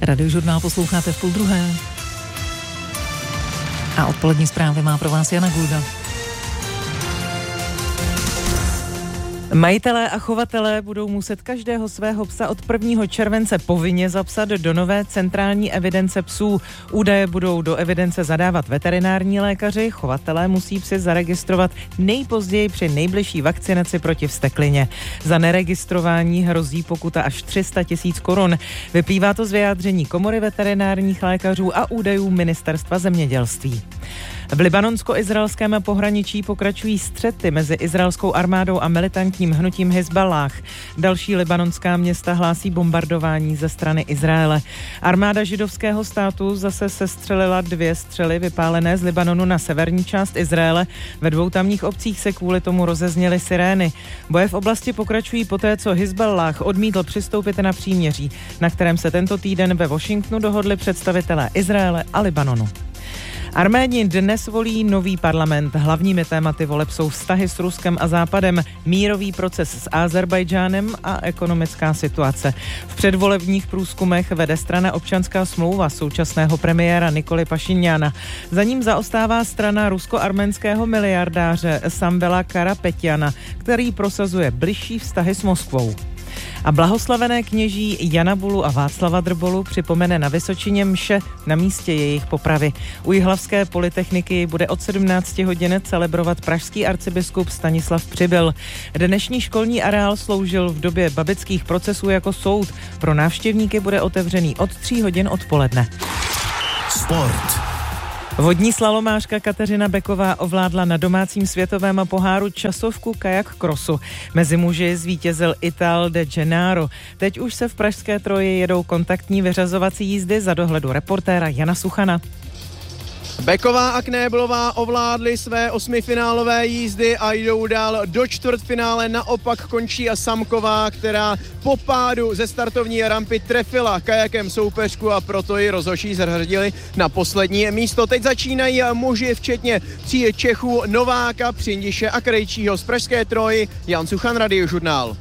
Radiožurnál posloucháte v 12:30. A odpolední zprávy má pro vás Jana Gulda. Majitelé a chovatelé budou muset každého svého psa od 1. července povinně zapsat do nové centrální evidence psů. Údaje budou do evidence zadávat veterinární lékaři, chovatelé musí psy zaregistrovat nejpozději při nejbližší vakcinaci proti vzteklině. Za neregistrování hrozí pokuta až 300 000 korun. Vyplývá to z vyjádření Komory veterinárních lékařů a údajů Ministerstva zemědělství. V libanonsko-izraelském pohraničí pokračují střety mezi izraelskou armádou a militantním hnutím Hizballáh. Další libanonská města hlásí bombardování ze strany Izraele. Armáda židovského státu zase sestřelila 2 střely vypálené z Libanonu na severní část Izraele. Ve 2 tamních obcích se kvůli tomu rozezněly sirény. Boje v oblasti pokračují poté, co Hizballáh odmítl přistoupit na příměří, na kterém se tento týden ve Washingtonu dohodli představitelé Izraele a Libanonu. Arméni dnes volí nový parlament. Hlavními tématy voleb jsou vztahy s Ruskem a Západem, mírový proces s Azerbajdžánem a ekonomická situace. V předvolebních průzkumech vede strana Občanská smlouva současného premiéra Nikoly Pašinjana. Za ním zaostává strana rusko-arménského miliardáře Samvela Karapetjana, který prosazuje bližší vztahy s Moskvou. A blahoslavené kněží Jana Bulu a Václava Drbolu připomene na Vysočině mše na místě jejich popravy. U Jihlavské polytechniky bude od 17 hodin celebrovat pražský arcibiskup Stanislav Přibyl. Dnešní školní areál sloužil v době babických procesů jako soud. Pro návštěvníky bude otevřený od 3 hodin odpoledne. Sport. Vodní slalomářka Kateřina Beková ovládla na domácím světovém poháru časovku kajak crossu. Mezi muži zvítězil Ital de Gennaro. Teď už se v pražské Troji jedou kontaktní vyřazovací jízdy za dohledu reportéra Jana Suchana. Beková a Knéblová ovládly své 8finálové jízdy a jdou dál do čtvrtfinále. Naopak končí a Samková, která po pádu ze startovní rampy trefila kajakem soupeřku a proto ji rozhodčí zařadili na poslední místo. Teď začínají muži, včetně 3 Čechů, Nováka, Přindiše a Krejčího z pražské Troji. Jan Suchan, Radiožurnál.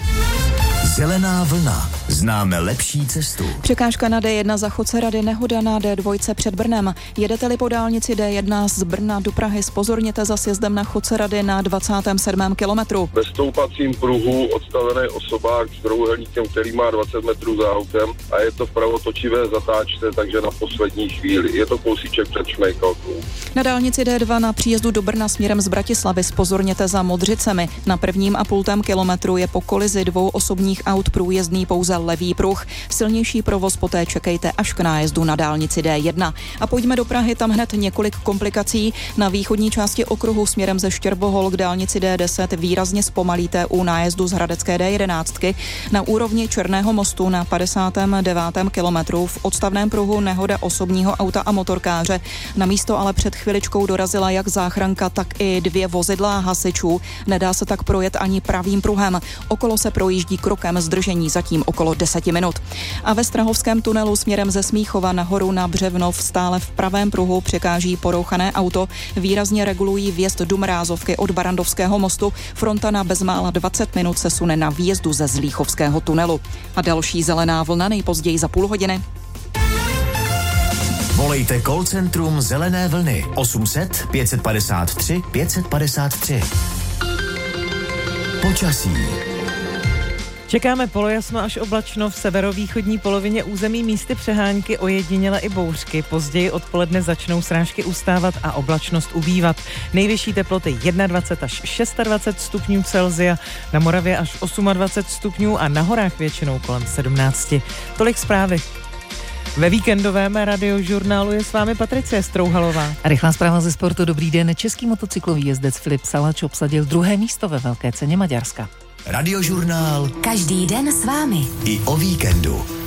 Zelená vlna. Známe lepší cestu. Překážka na D1 za Chocerady, nehoda na D2 před Brnem. Jedete-li po dálnici D1 z Brna do Prahy, zpozorněte za sjezdem na Chocerady na 27. kilometru. Ve stoupacím pruhu odstavený osobák s trojúhelníkem, který má 20 metrů za autem a je to v pravotočivé zatáčce, takže na poslední chvíli. Je to kousíček před Šmejkalkou. Na dálnici D2 na příjezdu do Brna směrem z Bratislavy zpozorněte za Modřicemi. Na 1,5 kilometru je po kolizi 2 osobních aut průjezdný pouze levý pruh. Silnější provoz poté čekejte až k nájezdu na dálnici D1. A pojďme do Prahy, tam hned několik komplikací. Na východní části okruhu směrem ze Štěrbohol k dálnici D10 výrazně zpomalíte u nájezdu z hradecké D11. Na úrovni Černého mostu na 59. kilometru v odstavném pruhu nehoda osobního auta a motorkáře. Na místo ale před chviličkou dorazila jak záchranka, tak i 2 vozidla hasičů. Nedá se tak projet ani pravým pruhem. Okolo se projíždí krokem, zdržení zatím okolo 10 minut. A ve Strahovském tunelu směrem ze Smíchova nahoru na Břevnov stále v pravém pruhu překáží porouchané auto. Výrazně regulují vjezd do Mrázovky od Barandovského mostu. Fronta na bezmála 20 minut se sune na výjezdu ze Zlíchovského tunelu. A další zelená vlna nejpozději za půl hodiny. Volejte call centrum Zelené vlny 800 553 553. Počasí. Čekáme polojasno až oblačno v severovýchodní polovině území, místy přehánky, ojediněle i bouřky. Později odpoledne začnou srážky ustávat a oblačnost ubývat. Nejvyšší teploty 21 až 26 stupňů Celsia, na Moravě až 28 stupňů a na horách většinou kolem 17. Tolik zprávy. Ve víkendovém Radiožurnálu je s vámi Patricie Strouhalová. A rychlá zpráva ze sportu. Dobrý den. Český motocyklový jezdec Filip Salač obsadil 2. místo ve Velké ceně Maďarska. Radiožurnál. Každý den s vámi. I o víkendu.